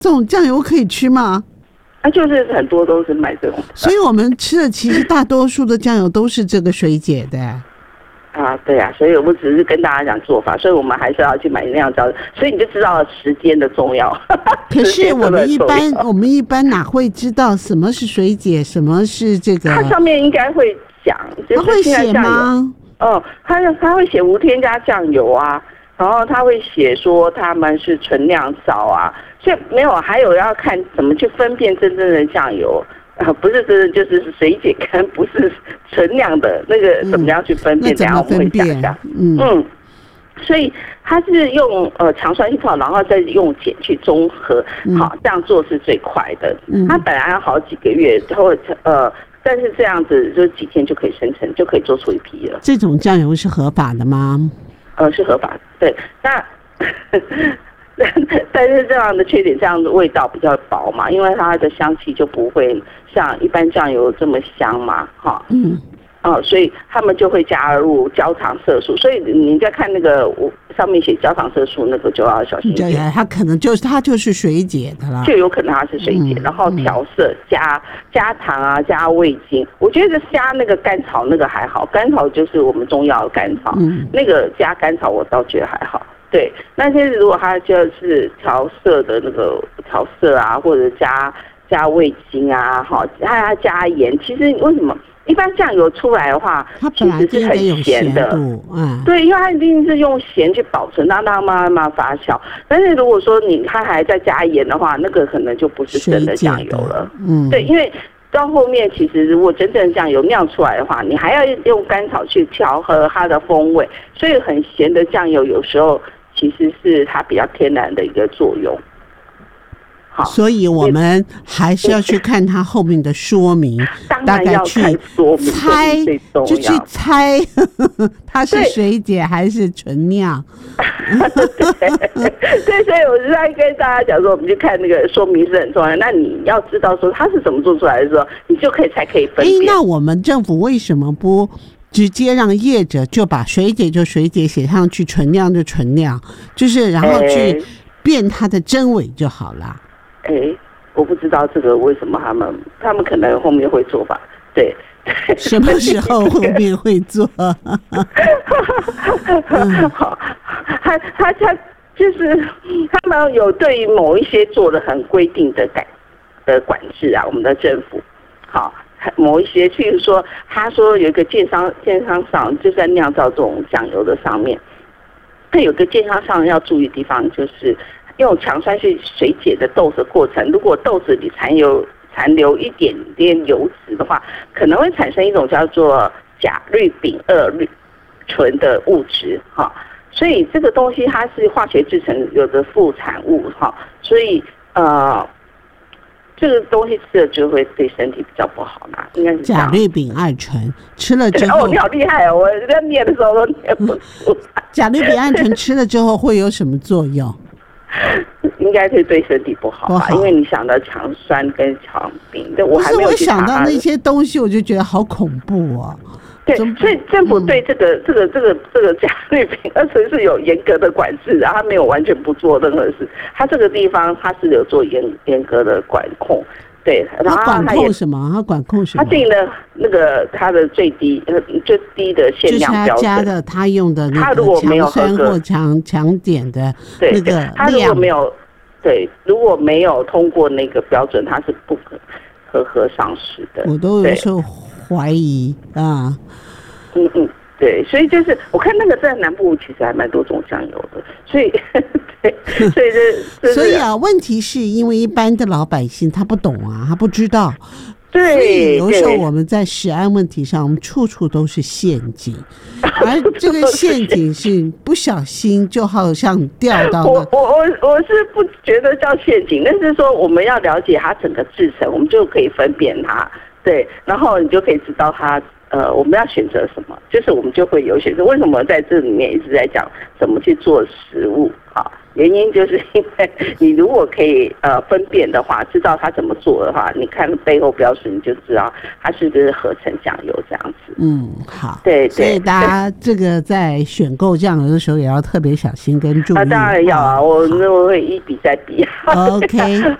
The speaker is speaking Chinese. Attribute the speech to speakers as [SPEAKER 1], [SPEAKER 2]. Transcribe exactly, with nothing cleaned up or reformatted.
[SPEAKER 1] 这种酱油可以吃吗？
[SPEAKER 2] 啊，就是很多都是卖这种，
[SPEAKER 1] 所以我们吃的其实大多数的酱油都是这个水解的。
[SPEAKER 2] 啊，对啊，所以我们只是跟大家讲做法，所以我们还是要去买那样胶，所以你就知道时间的重要。
[SPEAKER 1] 可是我们一般我们一般哪会知道什么是水解，什么是这个？
[SPEAKER 2] 它上面应该会讲，就是
[SPEAKER 1] 它会写吗？
[SPEAKER 2] 哦，它它会写无添加酱油啊。然后他会写说他们是纯酿造啊，所以没有，还有要看怎么去分辨真正的酱油，呃，不是真的就是水解跟不是纯酿的那个怎么样去分辨？
[SPEAKER 1] 嗯、等一下我们会讲一下。嗯嗯，
[SPEAKER 2] 所以他是用呃强酸性泡，然后再用碱去中和，好，这样做是最快的。嗯，他本来要好几个月，或者呃，但是这样子就几天就可以生成，就可以做出一批了。
[SPEAKER 1] 这种酱油是合法的吗？
[SPEAKER 2] 呃，是合法的，对。那但是这样的缺点，这样的味道比较薄嘛，因为它的香气就不会像一般酱油这么香嘛，哈。嗯。哦，所以他们就会加入焦糖色素，所以你在看那个上面写焦糖色素那个就要小心一点，
[SPEAKER 1] 它可能就是它就是水解的啦，
[SPEAKER 2] 就有可能它是水解，嗯、然后调色加加糖啊，加味精，我觉得加那个甘草那个还好，甘草就是我们中药的甘草，嗯、那个加甘草我倒觉得还好。对，那些如果它就是调色的那个调色啊，或者加加味精啊，哈，还要加盐，其实为什么？一般酱油出来的话，
[SPEAKER 1] 它其实是很咸的，
[SPEAKER 2] 嗯，对，因为它一定是用咸去保存，让它慢慢发酵。但是如果说你它还在加盐的话，那个可能就不是真的酱油了，嗯，对，因为到后面其实如果真正的酱油酿出来的话，你还要用甘草去调和它的风味，所以很咸的酱油有时候其实是它比较天然的一个作用。
[SPEAKER 1] 所以我们还是要去看它后面的说明，大概去猜，就去猜它是水解还是纯酿。
[SPEAKER 2] 对，对，所以我是在跟大家讲说，我们去看那个说明是很重要。那你要知道说它是怎么做出来的时候，你就可以才可以分辨。
[SPEAKER 1] 哎，那我们政府为什么不直接让业者就把水解就水解写上去，纯酿就纯酿，就是然后去辨它的真伪就好了？
[SPEAKER 2] 哎，我不知道这个为什么他们，他们可能后面会做吧？对，
[SPEAKER 1] 什么时候后面会做？
[SPEAKER 2] 好，他他他就是他们有对于某一些做的很规定的改的管制啊，我们的政府，好，某一些，譬如说，他说有一个建商建商上就在酿造这种酱油的上面，他有个建商上要注意的地方就是。用强酸性水解的豆子过程，如果豆子里残留残留一点点油脂的话，可能会产生一种叫做甲氯丙二氯醇的物质哈。所以这个东西它是化学制成有的副产物哈，所以呃这个东西吃了就会对身体比较不好啦，应该是
[SPEAKER 1] 甲氯丙二醇吃了之后，
[SPEAKER 2] 哦，你好厉害哦！我在念的时候都念不出来。
[SPEAKER 1] 甲氯丙二醇吃了之后会有什么作用？
[SPEAKER 2] 应该是对身体不好吧，因为你想到强酸跟强丙，我还没有去查。
[SPEAKER 1] 我想到那些东西，我就觉得好恐怖哦。
[SPEAKER 2] 对，所以政府对这个、嗯、这个、这个、这个甲氯丙二醇是有严格的管制的，他没有完全不做任何事。他这个地方他是有做严严格的管控。对，然后
[SPEAKER 1] 他管控什么？他管控什么？
[SPEAKER 2] 他定了那个他的最低呃最低的限量标准，
[SPEAKER 1] 就是他加的他用的那个强酸或强强碱的那个量，
[SPEAKER 2] 他如果没有对如果没有通过那个标准，他是不可合合上市的。
[SPEAKER 1] 我都有时候怀疑啊，
[SPEAKER 2] 嗯嗯。对，所以就是我看那个在南部其实还蛮多种酱油的，所以对，所以这
[SPEAKER 1] 所以啊，问题是因为一般的老百姓他不懂啊，他不知道，
[SPEAKER 2] 对，
[SPEAKER 1] 所以有时候我们在食安问题上，我们处处都是陷阱，而这个陷阱是不小心就好像掉到
[SPEAKER 2] 我我我我是不觉得叫陷阱，但是说我们要了解它整个制成，我们就可以分辨它，对，然后你就可以知道它。呃，我们要选择什么，就是我们就会有选择。为什么在这里面一直在讲怎么去做食物啊？ 原因就是因为你如果可以呃分辨的话，知道它怎么做的话，你看背后标识你就知道它是不是合成酱油这样子。
[SPEAKER 1] 嗯，好，
[SPEAKER 2] 对对，
[SPEAKER 1] 所以大家这个在选购酱油的时候也要特别小心跟注意。
[SPEAKER 2] 啊，当然要啊，我我会一比再比。
[SPEAKER 1] OK。